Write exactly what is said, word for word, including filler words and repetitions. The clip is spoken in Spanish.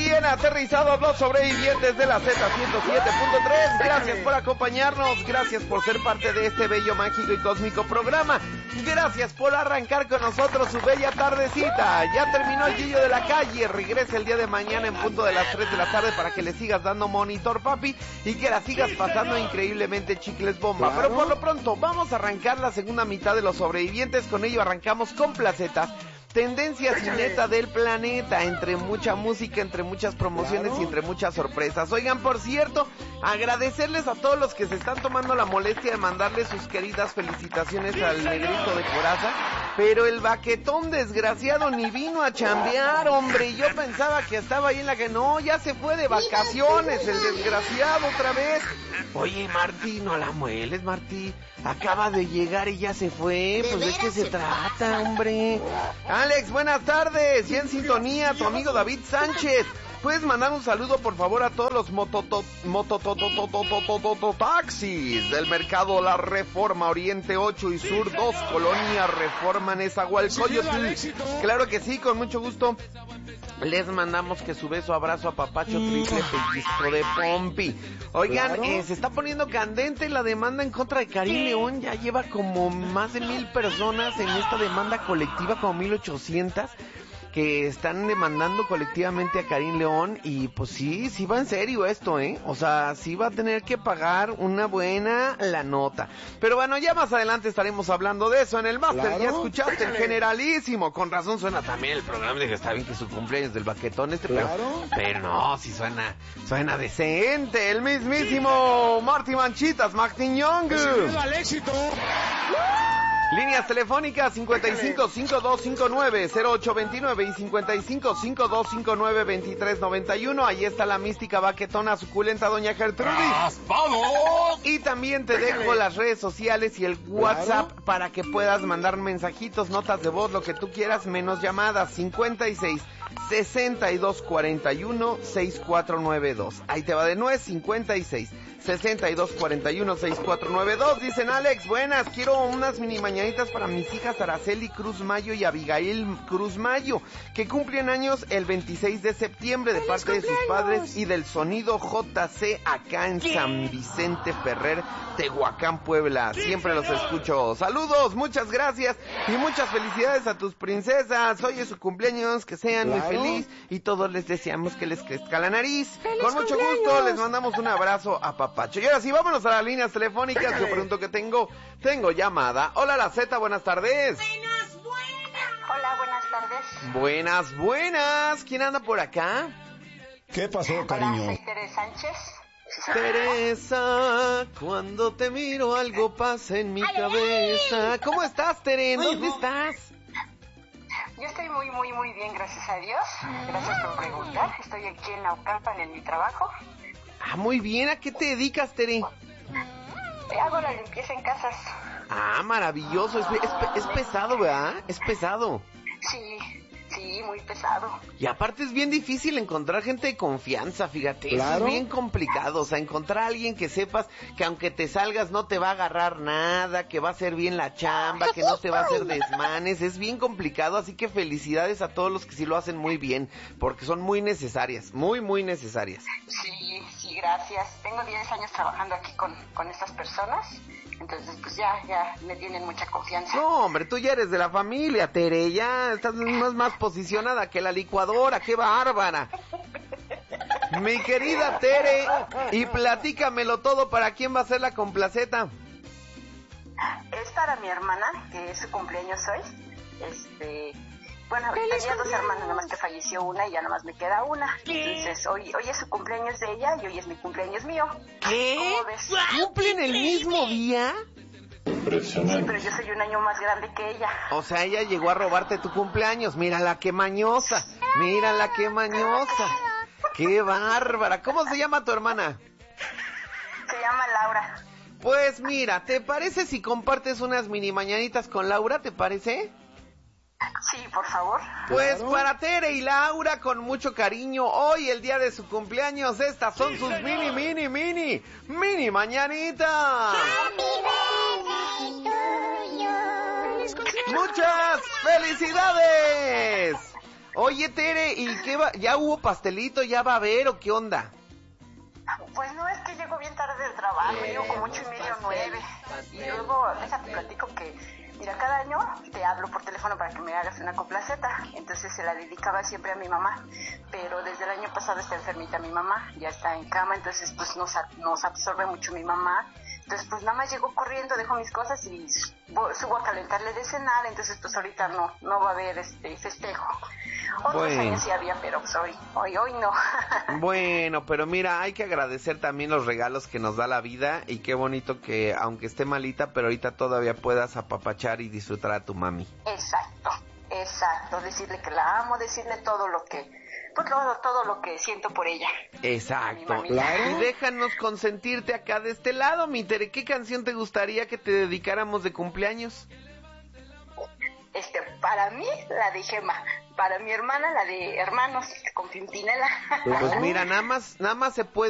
bien aterrizados los sobrevivientes de la Z ciento siete punto tres. Gracias por acompañarnos, gracias por ser parte de este bello, mágico y cósmico programa. Gracias por arrancar con nosotros su bella tardecita. Ya terminó el Gillo de la Calle. Regresa el día de mañana en punto de las tres de la tarde para que le sigas dando monitor, papi, y que la sigas pasando increíblemente chicles bomba. Pero por lo pronto, vamos a arrancar la segunda mitad de los sobrevivientes. Con ello arrancamos con placetas. Tendencias y neta del planeta, entre mucha música, entre muchas promociones claro. y entre muchas sorpresas. Oigan, por cierto, agradecerles a todos los que se están tomando la molestia de mandarle sus queridas felicitaciones sí, al negrito de Coraza, pero el baquetón desgraciado ni vino a chambear, hombre. Yo pensaba que estaba ahí en la que no, ya se fue de vacaciones el desgraciado otra vez. Oye, Martí, no la mueles, Martí. Acaba de llegar y ya se fue. Pues de qué se trata, hombre. Alex, buenas tardes. Y en sintonía, tu amigo David Sánchez. ¿Puedes mandar un saludo, por favor, a todos los mototaxis del mercado La Reforma, Oriente ocho y Sur dos, Colonia Reforma, Nezahualcóyotl? Claro que sí, con mucho gusto. Les mandamos que su beso, abrazo, apapacho, triple pellizco de pompi. Oigan, claro. eh, se está poniendo candente la demanda en contra de Karim León. Ya lleva como más de mil personas en esta demanda colectiva, como mil ochocientas, que están demandando colectivamente a Karim León. Y pues sí, sí va en serio esto, ¿eh? O sea, sí va a tener que pagar una buena la nota. Pero bueno, ya más adelante estaremos hablando de eso en el máster. Claro. Ya escuchaste el generalísimo. Con razón suena también el programa, de que está bien que su cumpleaños del baquetón este, claro. pero, pero no, sí suena, suena decente. El mismísimo Marty Manchitas, Martin Young. ¡Al éxito! Líneas telefónicas cincuenta y cinco, cincuenta y dos cincuenta y nueve, cero ocho veintinueve y cincuenta y cinco, cincuenta y dos cincuenta y nueve, veintitrés noventa y uno. Ahí está la mística baquetona suculenta doña Gertrudis. ¡Raspado! Y también te dejo las redes sociales y el WhatsApp claro. para que puedas mandar mensajitos, notas de voz, lo que tú quieras, menos llamadas. Cincuenta y seis, sesenta y dos cuarenta y uno, sesenta y cuatro noventa y dos. Ahí te va de nuez. Cincuenta y seis, sesenta y dos cuarenta y uno, sesenta y cuatro noventa y dos. Dicen: Alex, buenas, quiero unas mini mañanitas para mis hijas Araceli Cruz Mayo y Abigail Cruz Mayo, que cumplen años el veintiséis de septiembre, de parte de sus padres y del Sonido J C acá en ¿Qué? San Vicente Ferrer, Tehuacán, Puebla. Siempre los escucho. Saludos, muchas gracias y muchas felicidades a tus princesas. Hoy es su cumpleaños, que sean claro. muy feliz y todos les deseamos que les crezca la nariz. Con mucho cumpleaños. Gusto les mandamos un abrazo a papacho. Y ahora sí, vámonos a las líneas telefónicas. Yo pregunto que tengo, tengo llamada. Hola, la Z, buenas tardes. Buenas, buenas. Hola, buenas tardes. Buenas, buenas. ¿Quién anda por acá? ¿Qué pasó, cariño? Hola, soy Teresa Sánchez. Teresa, cuando te miro algo pasa en mi ay, cabeza. Ay. ¿Cómo estás, Tere? ¿Dónde ay, estás? Yo estoy muy, muy, muy bien, gracias a Dios. Gracias por preguntar. Estoy aquí en Naucalpan, en mi trabajo. Ah, muy bien. ¿A qué te dedicas, Tere? Hago la limpieza en casas. Ah, maravilloso. Es, es, es pesado, ¿verdad? Es pesado. Sí, sí, muy pesado. Y aparte es bien difícil encontrar gente de confianza, fíjate. Claro. Eso es bien complicado. O sea, encontrar a alguien que sepas que aunque te salgas no te va a agarrar nada, que va a hacer bien la chamba, que no te va a hacer desmanes. Es bien complicado, así que felicidades a todos los que sí lo hacen muy bien, porque son muy necesarias, muy, muy necesarias. Sí, sí, gracias. Tengo diez años trabajando aquí con, con estas personas. Entonces, pues ya, ya me tienen mucha confianza. No, hombre, tú ya eres de la familia, Tere, ya estás más, más posicionada que la licuadora, qué bárbara. Mi querida Tere, y platícamelo todo, ¿para quién va a ser la complaceta? Es para mi hermana, que es su cumpleaños hoy. Este, bueno, tenía dos hermanas, nada más que falleció una y ya nada más me queda una. ¿Qué? Entonces, hoy, hoy es su cumpleaños de ella y hoy es mi cumpleaños mío. ¿Qué? ¿Cómo ves? ¿Cumplen el mismo día? Impresionante. Sí, pero yo soy un año más grande que ella. O sea, ella llegó a robarte tu cumpleaños. Mírala qué mañosa. Mírala qué mañosa. Qué bárbara. ¿Cómo se llama tu hermana? Se llama Laura. Pues mira, ¿te parece si compartes unas mini mañanitas con Laura? ¿Te parece? Sí, por favor. Pues claro. Para Tere y Laura, con mucho cariño, hoy el día de su cumpleaños, estas son sus mini, mini, mini, mini mañanitas. ¡Muchas felicidades! Oye, Tere, ¿y qué va? ¿Ya hubo pastelito? ¿Ya va a haber o qué onda? Pues no, es que llego bien tarde del trabajo, llego como ocho y medio, nueve. Y luego, déjate platico que, mira, cada año te hablo por teléfono para que me hagas una complaceta. Entonces se la dedicaba siempre a mi mamá. Pero desde el año pasado está enfermita mi mamá, ya está en cama, entonces pues nos, nos absorbe mucho mi mamá. Entonces pues nada más llego corriendo, dejo mis cosas y subo a calentarle de cenar. Entonces pues ahorita no, no va a haber este festejo. Otros bueno. años sí había, pero pues hoy, hoy, hoy no. Bueno, pero mira, hay que agradecer también los regalos que nos da la vida y qué bonito que, aunque esté malita, pero ahorita todavía puedas apapachar y disfrutar a tu mami. Exacto, exacto, decirle que la amo, decirle todo lo que, pues todo, todo lo que siento por ella. Exacto, claro. Y déjanos consentirte acá de este lado, mi Tere, ¿qué canción te gustaría que te dedicáramos de cumpleaños? Este, para mí, la de Gema. Para mi hermana, la de Hermanos, con Pimpinela. Pues mira, nada más, nada más se puede